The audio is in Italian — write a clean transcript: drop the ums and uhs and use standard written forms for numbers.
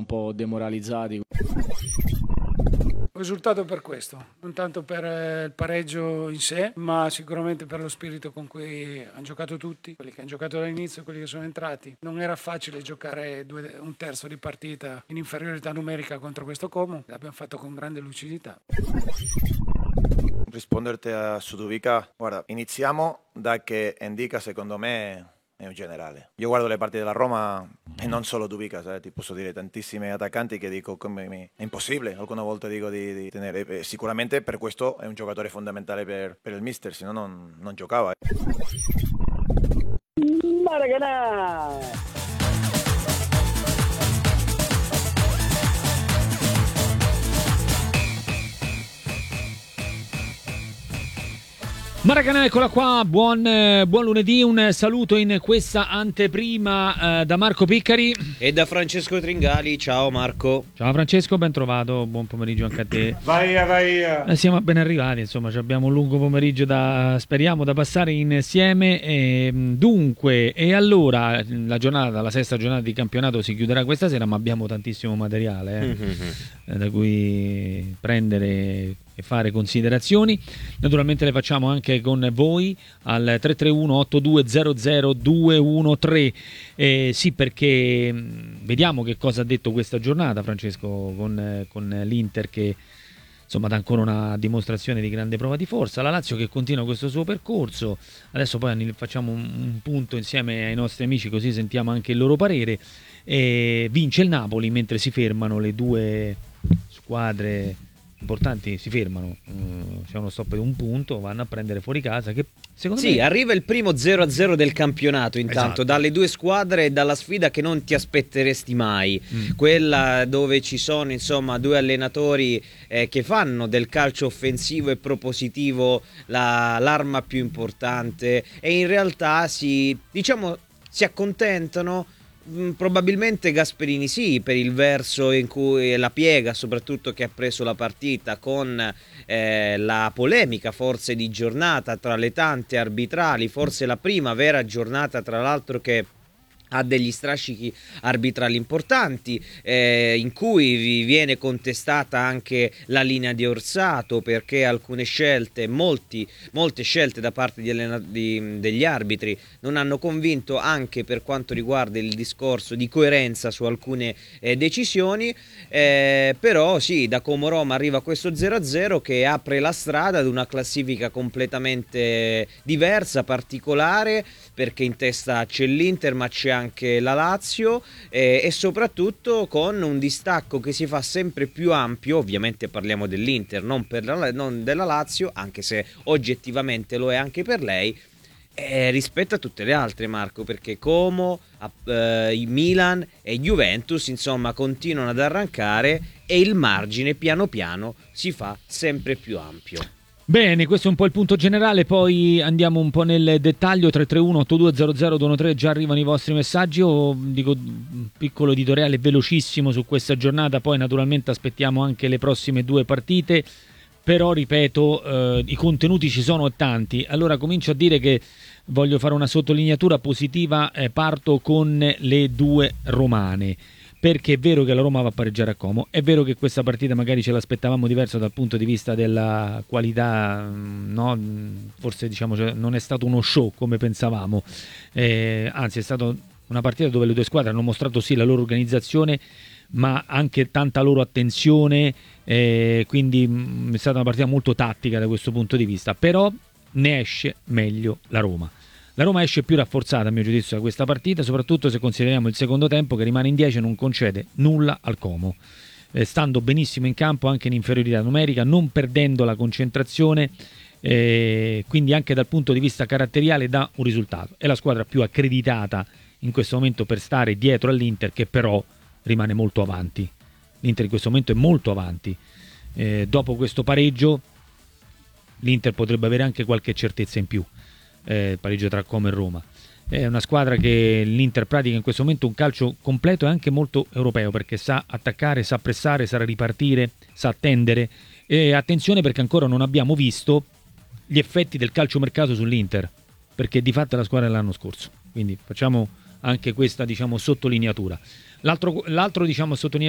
un po' demoralizzati. Ho risultato per questo, non tanto per il pareggio in sé, ma sicuramente per lo spirito con cui hanno giocato tutti, quelli che hanno giocato dall'inizio, quelli che sono entrati. Non era facile giocare un terzo di partita in inferiorità numerica contro questo Como, l'abbiamo fatto con grande lucidità. Risponderti a Suduvica, guarda, iniziamo da che Indica secondo me è un generale. Io guardo le partite della Roma e non solo Duvica, ti posso dire tantissimi attaccanti che dico è impossibile, alcune volte dico di tenere. Sicuramente per questo è un giocatore fondamentale per il mister, se no non giocava. Maracanã! Maracanã, eccola qua, buon lunedì, un saluto in questa anteprima da Marco Piccari e da Francesco Tringali. Ciao Marco. Ciao Francesco, ben trovato, buon pomeriggio anche a te. Vai. Siamo appena arrivati, insomma, abbiamo un lungo pomeriggio speriamo da passare insieme. Dunque, e allora la sesta giornata di campionato si chiuderà questa sera, ma abbiamo tantissimo materiale da cui prendere e fare considerazioni. Naturalmente le facciamo anche con voi al 331 8200 213. Sì, perché vediamo che cosa ha detto questa giornata Francesco con l'Inter che insomma dà ancora una dimostrazione di grande prova di forza, la Lazio che continua questo suo percorso. Adesso poi facciamo un punto insieme ai nostri amici, così sentiamo anche il loro parere. Vince il Napoli, mentre si fermano le due squadre importanti, si fermano, c'è uno stop di un punto, vanno a prendere fuori casa, che secondo me... arriva il primo 0-0 del campionato intanto, esatto, dalle due squadre e dalla sfida che non ti aspetteresti mai, quella dove ci sono insomma due allenatori che fanno del calcio offensivo e propositivo l'arma più importante, e in realtà si accontentano. Probabilmente Gasperini sì, per il verso in cui la piega soprattutto che ha preso la partita, con la polemica forse di giornata tra le tante arbitrali, forse la prima vera giornata tra l'altro che ha degli strascichi arbitrali importanti, in cui vi viene contestata anche la linea di Orsato, perché alcune scelte, molte scelte da parte degli arbitri non hanno convinto, anche per quanto riguarda il discorso di coerenza su alcune decisioni. Però sì, da Como Roma arriva questo 0-0 che apre la strada ad una classifica completamente diversa, particolare, perché in testa c'è l'Inter ma c'è anche la Lazio, e soprattutto con un distacco che si fa sempre più ampio. Ovviamente parliamo dell'Inter, non della Lazio, anche se oggettivamente lo è anche per lei, rispetto a tutte le altre, Marco, perché Como, Milan e Juventus insomma continuano ad arrancare e il margine piano piano si fa sempre più ampio. Bene, questo è un po' il punto generale, poi andiamo un po' nel dettaglio. 331 8200 213, già arrivano i vostri messaggi. Io dico un piccolo editoriale velocissimo su questa giornata, poi naturalmente aspettiamo anche le prossime due partite, però ripeto, i contenuti ci sono tanti. Allora comincio a dire che voglio fare una sottolineatura positiva, parto con le due romane. Perché è vero che la Roma va a pareggiare a Como, è vero che questa partita magari ce l'aspettavamo diversa dal punto di vista della qualità, no? Forse non è stato uno show come pensavamo, anzi è stata una partita dove le due squadre hanno mostrato sì la loro organizzazione, ma anche tanta loro attenzione, quindi è stata una partita molto tattica da questo punto di vista, però ne esce meglio la Roma. La Roma esce più rafforzata a mio giudizio da questa partita, soprattutto se consideriamo il secondo tempo che rimane in 10 e non concede nulla al Como, stando benissimo in campo anche in inferiorità numerica, non perdendo la concentrazione, quindi anche dal punto di vista caratteriale dà un risultato. È la squadra più accreditata in questo momento per stare dietro all'Inter, che però rimane molto avanti. L'Inter in questo momento è molto avanti. Dopo questo pareggio l'Inter potrebbe avere anche qualche certezza in più. Pareggio tra Como e Roma. È una squadra che l'Inter pratica in questo momento un calcio completo e anche molto europeo, perché sa attaccare, sa pressare, sa ripartire, sa attendere. E attenzione, perché ancora non abbiamo visto gli effetti del calciomercato sull'Inter, perché di fatto è la squadra dell'anno scorso, quindi facciamo anche questa sottolineatura. L'altro sottolineatura